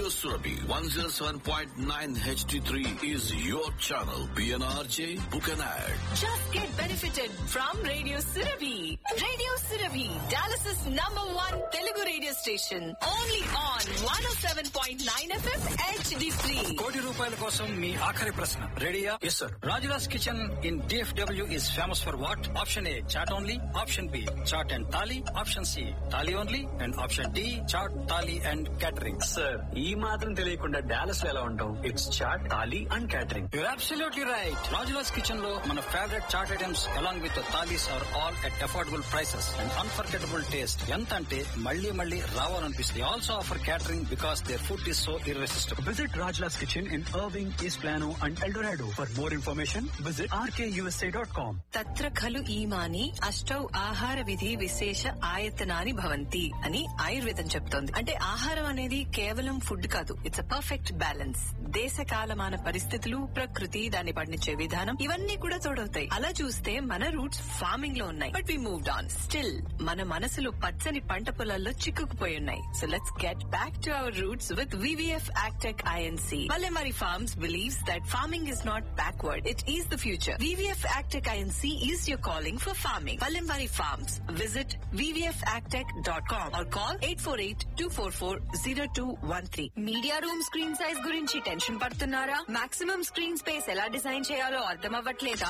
Surabhi 107.9 HD3 is your channel. PNRJ, book an ad. Just get benefited from Radio Surabhi. Radio Surabhi, Dallas's #1 Telugu radio station. Only on 107.9 FM HD3. కోటి రూపాయల కోసం మీ ఆఖరి ప్రశ్న రెడీయా? Yes sir. Rajula's kitchen in DFW is famous for what? Option A chat only, option B chat and thali, option C thali only and option D chat thali and catering. Sir ఈ మాత్రం తెలియకుండా Dallas లో ఎలా ఉంటాం? It's chat, thali and catering. You're absolutely right. Rajula's kitchen లో మన favourite chat items along with the thalis are all at affordable prices and unforgettable taste. ఎంత అంటే మళ్ళీ మళ్ళీ రావాలనిపిస్తుంది. They also offer catering because their food is so irresistible. Visit Rajla's Kitchen in Irving, East Plano and El Dorado. For more information, visit rkusa.com. తత్ర ఖలు ఈమాని అష్టౌ ఆహార విధి విశేష ఆయతనాని భవంతి అని ఆయుర్వేదం చెప్తోంది. అంటే ఆహారం అనేది కేవలం ఫుడ్ కాదు, ఇట్స్ అ పర్ఫెక్ట్ బ్యాలెన్స్. దేశ కాలమాన పరిస్థితులు, ప్రకృతి, దాన్ని పండించే విధానం, ఇవన్నీ కూడా తోడవుతాయి. అలా చూస్తే మన రూట్స్ ఫార్మింగ్ లో ఉన్నాయి, but we moved on. Still మన మనసులు పచ్చని పంట పొలాల్లో చిక్కుకుపోయి ఉన్నాయి. So let's get back to our roots with VVF Agtech INC. Valemari Farms believes that farming is not backward, it is the future. VVF Agtech INC is your calling for farming. Valemari Farms. Visit vvfagtech.com or call 848-244-0213. Media room screen size గురించి tension పడుతున్నారా? Maximum screen space ఎలా design చేయాలో అర్థం అవ్వట్లేదా?